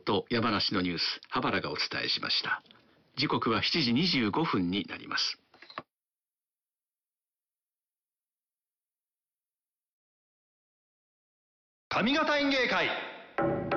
と山梨のニュース、羽原がお伝えしました。時刻は7時25分になります。 上方演芸会